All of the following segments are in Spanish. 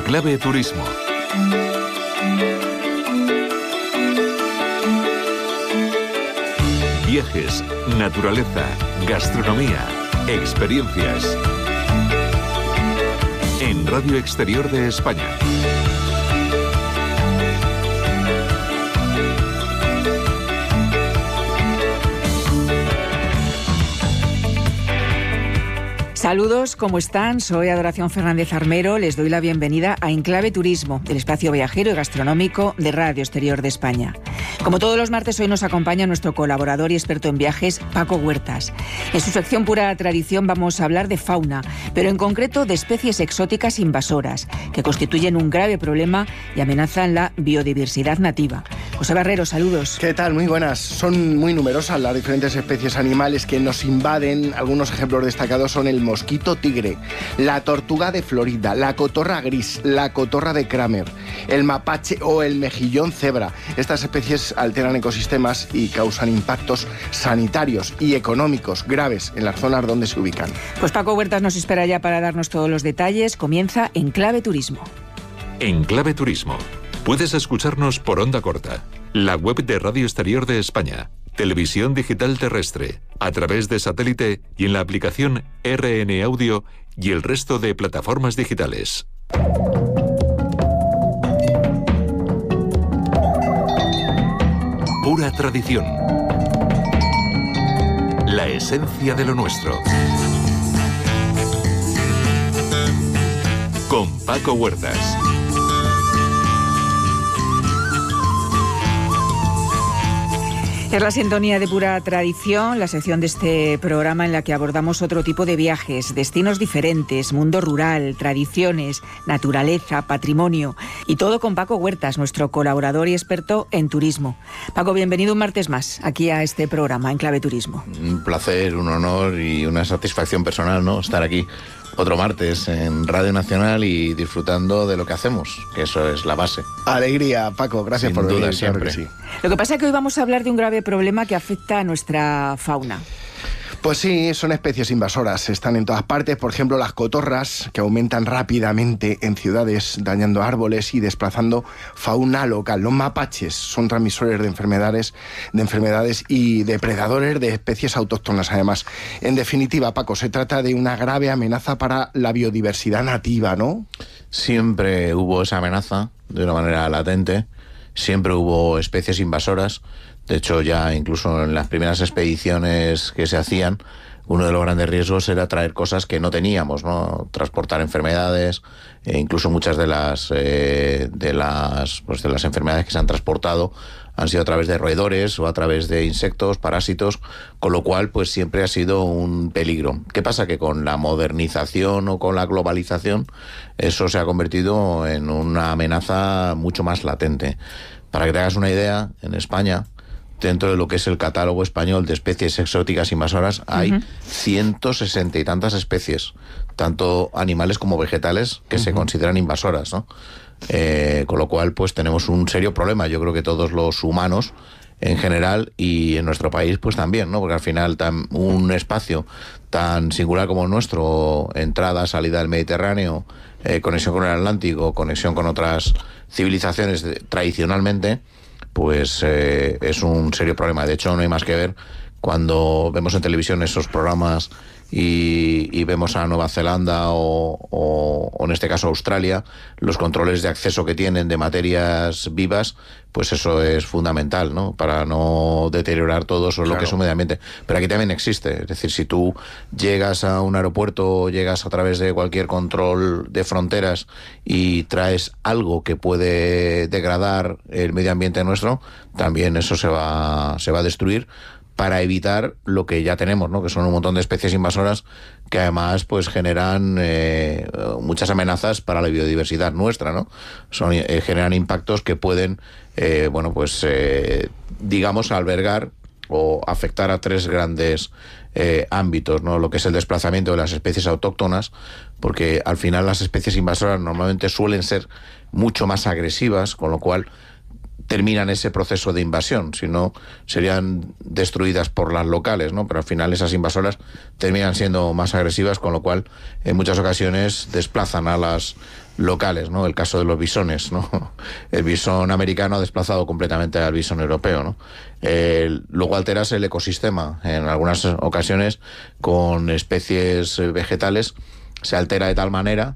Clave Turismo. Viajes, naturaleza, gastronomía, experiencias. En Radio Exterior de España. Saludos, ¿cómo están? Soy Adoración Fernández Armero. Les doy la bienvenida a Enclave Turismo, el espacio viajero y gastronómico de Radio Exterior de España. Como todos los martes, hoy nos acompaña nuestro colaborador y experto en viajes, Paco Huertas. En su sección Pura Tradición vamos a hablar de fauna, pero en concreto de especies exóticas invasoras, que constituyen un grave problema y amenazan la biodiversidad nativa. José Barrero, saludos. ¿Qué tal? Muy buenas. Son muy numerosas las diferentes especies animales que nos invaden. Algunos ejemplos destacados son el mosquito tigre, la tortuga de Florida, la cotorra gris, la cotorra de Kramer, el mapache o el mejillón cebra. Estas especies alteran ecosistemas y causan impactos sanitarios y económicos graves en las zonas donde se ubican. Pues Paco Huertas nos espera ya para darnos todos los detalles. Comienza Enclave Turismo. Enclave Turismo. Puedes escucharnos por onda corta, la web de Radio Exterior de España, televisión digital terrestre, a través de satélite y en la aplicación RN Audio y el resto de plataformas digitales. Pura tradición. La esencia de lo nuestro. Con Paco Huertas. Es la sintonía de Pura Tradición, la sección de este programa en la que abordamos otro tipo de viajes, destinos diferentes, mundo rural, tradiciones, naturaleza, patrimonio y todo con Paco Huertas, nuestro colaborador y experto en turismo. Paco, bienvenido un martes más aquí a este programa, Enclave Turismo. Un placer, un honor y una satisfacción personal, ¿no? Estar aquí otro martes en Radio Nacional y disfrutando de lo que hacemos, que eso es la base. Alegría, Paco, gracias por venir. Siempre. Claro que sí. Lo que pasa es que hoy vamos a hablar de un grave problema que afecta a nuestra fauna. Pues sí, son especies invasoras, están en todas partes. Por ejemplo, las cotorras, que aumentan rápidamente en ciudades, dañando árboles y desplazando fauna local. Los mapaches son transmisores de enfermedades y depredadores de especies autóctonas, además. En definitiva, Paco, se trata de una grave amenaza para la biodiversidad nativa, ¿no? Siempre hubo esa amenaza, de una manera latente. Siempre hubo especies invasoras. De hecho, ya incluso en las primeras expediciones que se hacían, uno de los grandes riesgos era traer cosas que no teníamos, ¿no? Transportar enfermedades, incluso muchas de las enfermedades que se han transportado han sido a través de roedores o a través de insectos, parásitos, con lo cual pues siempre ha sido un peligro. ¿Qué pasa? Que con la modernización o con la globalización eso se ha convertido en una amenaza mucho más latente. Para que te hagas una idea, en España, dentro de lo que es el catálogo español de especies exóticas invasoras, hay 160 y tantas especies, tanto animales como vegetales, que se consideran invasoras, ¿no? Con lo cual, pues tenemos un serio problema. Yo creo que todos los humanos, en general, y en nuestro país, pues también, ¿no? Porque al final, un espacio tan singular como el nuestro, entrada, salida del Mediterráneo, conexión con el Atlántico, conexión con otras civilizaciones tradicionalmente, pues es un serio problema. De hecho, no hay más que ver cuando vemos en televisión esos programas y vemos a Nueva Zelanda o en este caso Australia, los controles de acceso que tienen de materias vivas, pues eso es fundamental, ¿no? Para no deteriorar todo eso, claro, lo que es un medio ambiente. Pero aquí también existe, es decir, si tú llegas a un aeropuerto o llegas a través de cualquier control de fronteras y traes algo que puede degradar el medio ambiente nuestro, también eso se va a destruir, para evitar lo que ya tenemos, ¿no? Que son un montón de especies invasoras que además pues generan muchas amenazas para la biodiversidad nuestra, ¿no? Generan impactos que pueden, digamos, albergar o afectar a tres grandes ámbitos, ¿no? Lo que es el desplazamiento de las especies autóctonas, porque al final las especies invasoras normalmente suelen ser mucho más agresivas, con lo cual terminan ese proceso de invasión, si no serían destruidas por las locales, ¿no? Pero al final esas invasoras terminan siendo más agresivas, con lo cual en muchas ocasiones desplazan a las locales, ¿no? El caso de los bisones, ¿no? El bisón americano ha desplazado completamente al bisón europeo, ¿no? Luego alteras el ecosistema. En algunas ocasiones, con especies vegetales, se altera de tal manera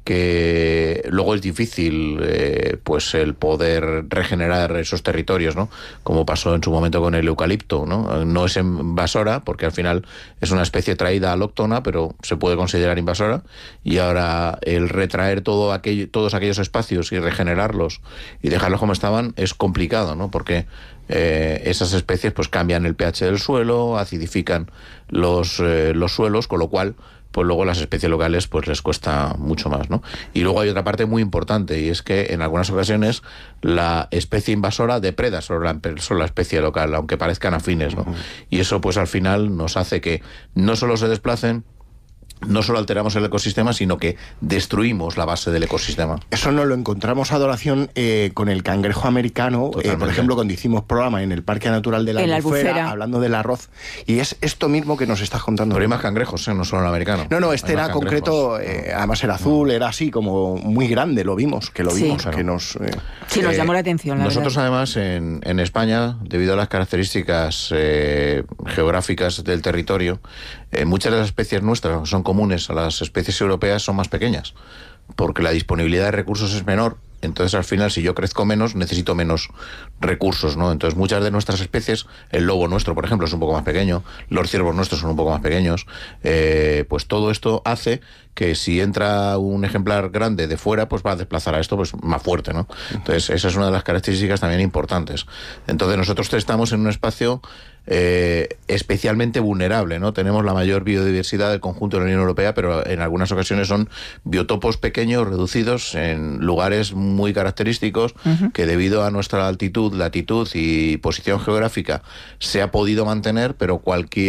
que luego es difícil pues el poder regenerar esos territorios, ¿no? Como pasó en su momento con el eucalipto, ¿no? No es invasora porque al final es una especie traída alóctona, pero se puede considerar invasora, y ahora el retraer todos aquellos espacios y regenerarlos y dejarlos como estaban es complicado, ¿no? Porque esas especies pues cambian el pH del suelo, acidifican los suelos, con lo cual pues luego las especies locales pues les cuesta mucho más, ¿no? Y luego hay otra parte muy importante, y es que en algunas ocasiones la especie invasora depreda sobre la especie local, aunque parezcan afines, ¿no? Y eso pues al final nos hace que no solo se desplacen, no solo alteramos el ecosistema, sino que destruimos la base del ecosistema. Eso nos lo encontramos, Adoración, con el cangrejo americano, por ejemplo, cuando hicimos programa en el Parque Natural de la Albufera, hablando del arroz, y es esto mismo que nos estás contando. Pero hay más cangrejos, no solo el americano. No, este era concreto, además era azul, era así, como muy grande, lo vimos, sí, claro. Que nos... sí, nos llamó la atención, la nosotros verdad. Además, en España, debido a las características geográficas del territorio, muchas de las especies nuestras son comunes a las especies europeas son más pequeñas, porque la disponibilidad de recursos es menor. Entonces, al final, si yo crezco menos, necesito menos recursos, ¿no? Entonces, muchas de nuestras especies, el lobo nuestro, por ejemplo, es un poco más pequeño, los ciervos nuestros son un poco más pequeños, pues todo esto hace que si entra un ejemplar grande de fuera, pues va a desplazar a esto pues más fuerte, ¿no? Entonces, esa es una de las características también importantes. Entonces, nosotros estamos en un espacio especialmente vulnerable, ¿no? Tenemos la mayor biodiversidad del conjunto de la Unión Europea, pero en algunas ocasiones son biotopos pequeños, reducidos, en lugares muy característicos, que debido a nuestra altitud, latitud y posición geográfica se ha podido mantener, pero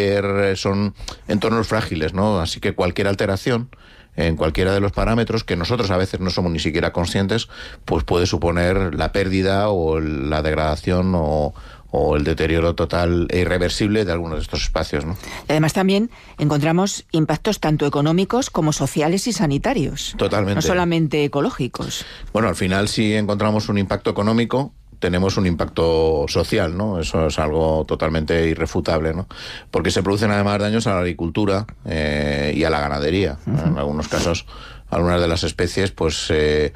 son entornos frágiles, ¿no? Así que cualquier alteración en cualquiera de los parámetros, que nosotros a veces no somos ni siquiera conscientes, pues puede suponer la pérdida o la degradación o el deterioro total e irreversible de algunos de estos espacios, ¿no? Además, también encontramos impactos tanto económicos como sociales y sanitarios. Totalmente. No solamente ecológicos. Bueno, al final, si encontramos un impacto económico, tenemos un impacto social, ¿no? Eso es algo totalmente irrefutable, ¿no? Porque se producen además daños a la agricultura y a la ganadería. En algunos casos, algunas de las especies, pues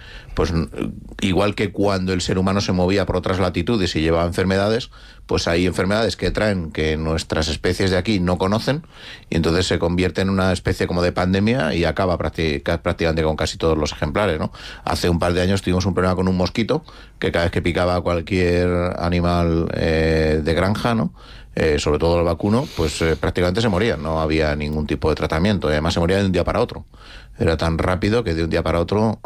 igual que cuando el ser humano se movía por otras latitudes y llevaba enfermedades, pues hay enfermedades que traen que nuestras especies de aquí no conocen, y entonces se convierte en una especie como de pandemia y acaba prácticamente con casi todos los ejemplares, ¿no? Hace un par de años tuvimos un problema con un mosquito que cada vez que picaba a cualquier animal de granja, ¿no? Sobre todo el vacuno, pues prácticamente se moría, no había ningún tipo de tratamiento, y además se moría de un día para otro. Era tan rápido que de un día para otro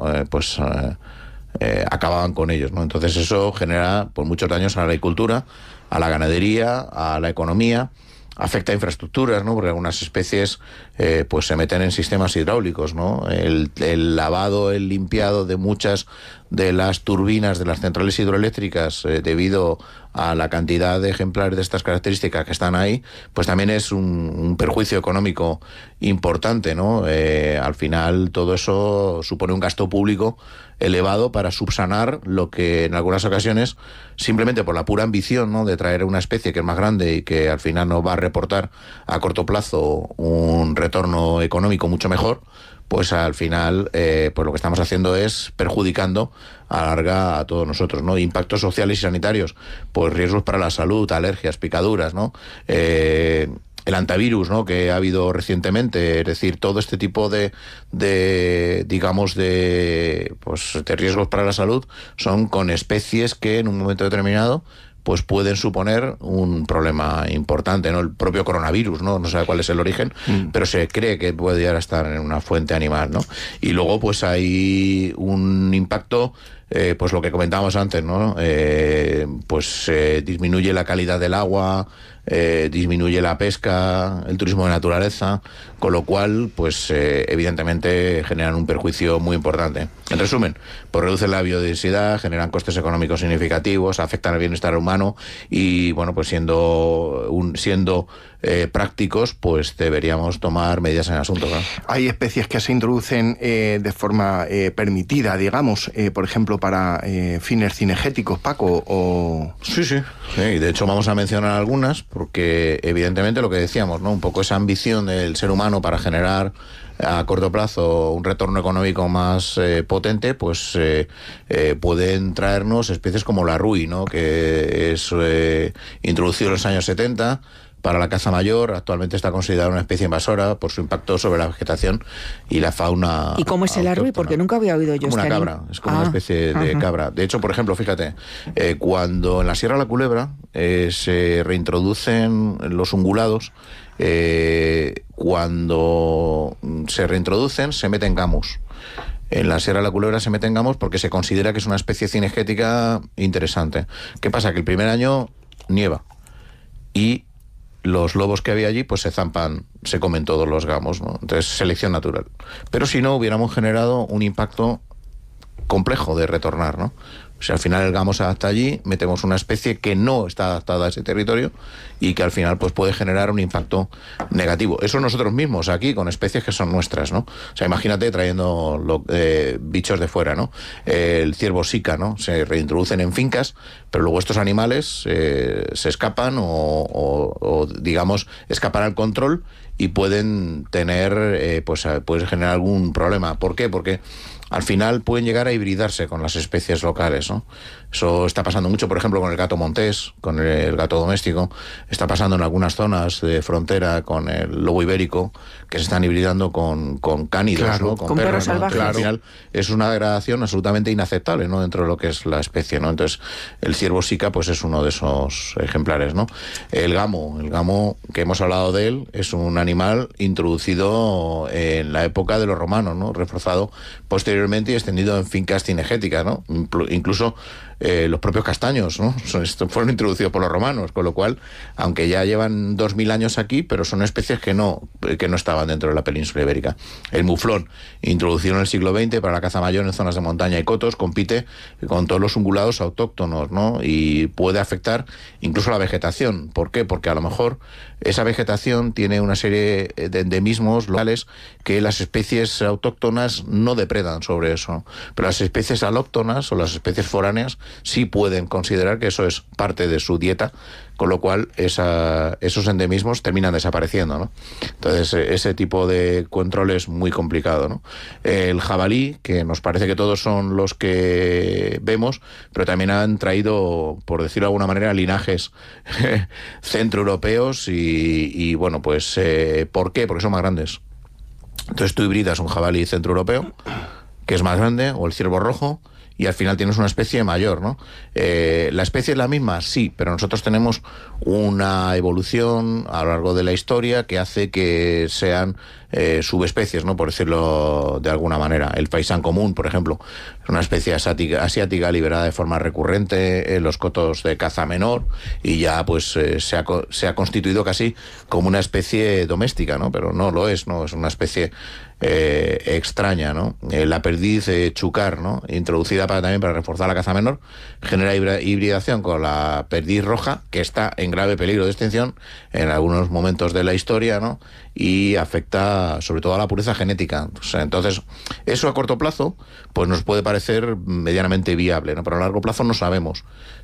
acababan con ellos, ¿no? Entonces eso genera pues muchos daños a la agricultura, a la ganadería, a la economía, afecta a infraestructuras, ¿no? Porque algunas especies pues se meten en sistemas hidráulicos, ¿no? El lavado, el limpiado de muchas de las turbinas de las centrales hidroeléctricas debido a la cantidad de ejemplares de estas características que están ahí, pues también es un perjuicio económico importante, ¿no? Al final todo eso supone un gasto público elevado para subsanar lo que en algunas ocasiones, simplemente por la pura ambición, ¿no? De traer una especie que es más grande y que al final nos va a reportar a corto plazo un retorno económico mucho mejor, pues al final pues lo que estamos haciendo es perjudicando a la larga a todos nosotros, ¿no? Impactos sociales y sanitarios, pues riesgos para la salud, alergias, picaduras, ¿no? El antivirus, ¿no? Que ha habido recientemente, es decir, todo este tipo de riesgos para la salud son con especies que en un momento determinado pues pueden suponer un problema importante, ¿no? El propio coronavirus, ¿no? No se sabe cuál es el origen, pero se cree que puede llegar a estar en una fuente animal, ¿no? Y luego pues hay un impacto pues lo que comentábamos antes, ¿no? Disminuye la calidad del agua, disminuye la pesca, el turismo de naturaleza, con lo cual, pues evidentemente generan un perjuicio muy importante. En resumen, pues reducen la biodiversidad, generan costes económicos significativos, afectan al bienestar humano y, bueno, pues siendo prácticos, pues deberíamos tomar medidas en el asunto, ¿no? Hay especies que se introducen de forma permitida, digamos, por ejemplo, para fines cinegéticos, Paco, o... Sí, de hecho vamos a mencionar algunas, porque evidentemente lo que decíamos, ¿no? Un poco esa ambición del ser humano para generar a corto plazo un retorno económico más potente, pues pueden traernos especies como la rui, ¿no? Que es introducido en los años 70 para la caza mayor. Actualmente está considerada una especie invasora por su impacto sobre la vegetación y la fauna. ¿Y cómo es el arrui? Porque nunca había oído yo como una cabra, es como una especie de cabra. De hecho, por ejemplo, fíjate, cuando en la Sierra de la Culebra se reintroducen los ungulados, cuando se reintroducen se meten gamos. En la Sierra de la Culebra se meten gamos porque se considera que es una especie cinegética interesante. ¿Qué pasa? Que el primer año nieva y los lobos que había allí pues se zampan, se comen todos los gamos, ¿no? Entonces, selección natural. Pero si no, hubiéramos generado un impacto complejo de retornar, ¿no? O sea, al final el gamo se adapta allí, metemos una especie que no está adaptada a ese territorio y que al final pues puede generar un impacto negativo. Eso nosotros mismos aquí, con especies que son nuestras, ¿no? O sea, imagínate trayendo bichos de fuera, ¿no? El ciervo sica, ¿no? Se reintroducen en fincas, pero luego estos animales se escapan o digamos, escapan al control y pueden tener, puede generar algún problema. ¿Por qué? Porque al final pueden llegar a hibridarse con las especies locales, ¿no? Eso está pasando mucho, por ejemplo, con el gato montés, con el gato doméstico. Está pasando en algunas zonas de frontera con el lobo ibérico, que se están hibridando con cánidos, claro, ¿no? Con perros salvajes. Claro. Al final es una degradación absolutamente inaceptable, ¿no? Dentro de lo que es la especie, ¿no? Entonces, el ciervo sica, pues es uno de esos ejemplares, ¿no? El gamo, que hemos hablado de él, es un animal introducido en la época de los romanos, ¿no? Reforzado posteriormente y extendido en fincas cinegéticas, ¿no? Incluso los propios castaños, ¿no? Fueron introducidos por los romanos, con lo cual, aunque ya llevan 2000 años aquí, pero son especies que no estaban dentro de la península ibérica. El muflón, introducido en el siglo XX para la caza mayor en zonas de montaña y cotos, compite con todos los ungulados autóctonos, ¿no? Y puede afectar incluso la vegetación. ¿Por qué? Porque a lo mejor esa vegetación tiene una serie de endemismos locales que las especies autóctonas no depredan sobre eso. Pero las especies alóctonas o las especies foráneas sí pueden considerar que eso es parte de su dieta, con lo cual esos endemismos terminan desapareciendo, ¿no? Entonces, ese tipo de control es muy complicado, ¿no? El jabalí, que nos parece que todos son los que vemos, pero también han traído, por decirlo de alguna manera, linajes centroeuropeos y bueno, pues, ¿por qué? Porque son más grandes. Entonces tú hibridas un jabalí centroeuropeo, que es más grande, o el ciervo rojo, y al final tienes una especie mayor, ¿no? ¿La especie es la misma? Sí, pero nosotros tenemos una evolución a lo largo de la historia que hace que sean subespecies, ¿no? Por decirlo de alguna manera. El faisán común, por ejemplo, es una especie asiática liberada de forma recurrente en los cotos de caza menor y ya pues se ha constituido casi como una especie doméstica, ¿no? Pero no lo es, ¿no? Es una especie extraña, ¿no? La perdiz chucar, ¿no? Introducida también para reforzar la caza menor, genera hibridación con la perdiz roja, que está en grave peligro de extinción en algunos momentos de la historia, ¿no? Y afecta sobre todo a la pureza genética. O sea, entonces, eso a corto plazo pues nos puede parecer medianamente viable, ¿no? Pero a largo plazo no sabemos